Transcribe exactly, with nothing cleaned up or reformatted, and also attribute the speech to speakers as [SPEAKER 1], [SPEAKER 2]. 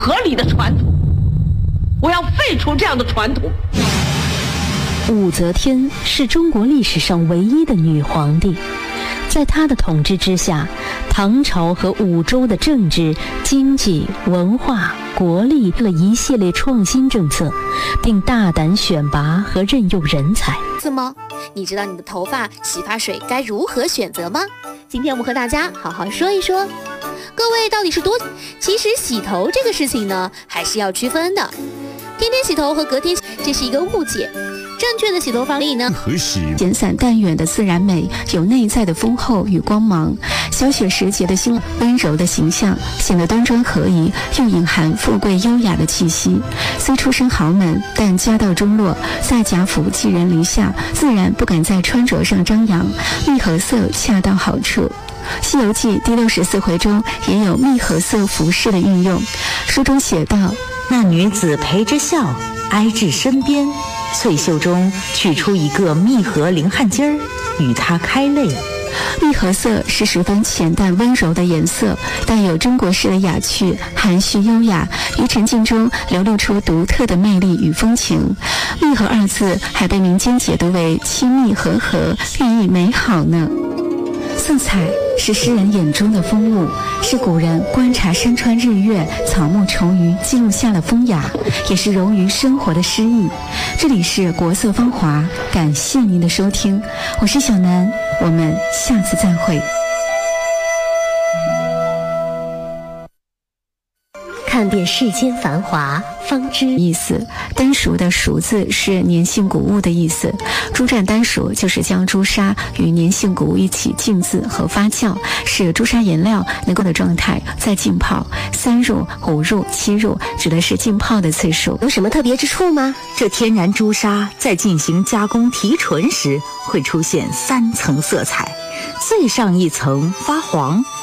[SPEAKER 1] 合理的传统，我要废除这样的传统。
[SPEAKER 2] 武则天是中国历史上唯一的女皇帝，在她的统治之下，唐朝和武周的政治、经济、文化、国力了一系列创新政策，并大胆选拔和任用人才。
[SPEAKER 3] 怎么？你知道你的头发洗发水该如何选择吗？今天我们和大家好好说一说。各位到底是多？其实洗头这个事情呢，还是要区分的。天天洗头和隔天，这是一个误解。正确的洗头方法呢，
[SPEAKER 4] 简散淡远的自然美，有内在的丰厚与光芒。小雪时节的新温柔的形象，显得端庄合宜，又隐含富贵优雅的气息。虽出身豪门，但家道中落，在贾府寄人篱下，自然不敢在穿着上张扬，蜜合色恰到好处。《西游记》第六十四回中也有蜜合色服饰的运用。书中写道：
[SPEAKER 5] 那女子陪着笑，挨至身边，翠袖中取出一个蜜合凌汗巾儿，与她开泪。
[SPEAKER 4] 蜜合色是十分浅淡温柔的颜色，带有中国式的雅趣，含蓄优雅，于沉静中流露出独特的魅力与风情。蜜合二字还被民间解读为亲密和合，寓意美好呢。色彩是诗人眼中的风物，是古人观察山川日月、草木虫鱼记录下了风雅，也是融于生活的诗意。这里是国色芳华，感谢您的收听，我是小南，我们下次再会。
[SPEAKER 2] 看遍世间繁华，方知
[SPEAKER 4] 意思。丹熟的熟字是粘性谷物的意思，朱蘸丹熟就是将朱砂与粘性谷物一起浸渍和发酵，使朱砂颜料能够的状态，再浸泡。三入、五入、七入指的是浸泡的次数。
[SPEAKER 2] 有什么特别之处吗？
[SPEAKER 5] 这天然朱砂在进行加工提纯时，会出现三层色彩，最上一层发黄，